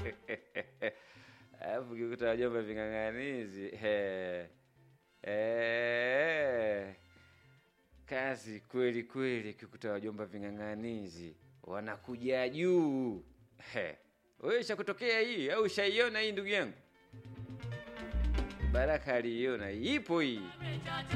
Alafu ukikuta wajomba ving'ang'anizi, kazi kweli kweli. Ukikuta wajomba ving'ang'anizi wanakuja juu. Wewe shakutokea hii au shaiona hii ndugu yangu? Baraka aliiona, ipo hii.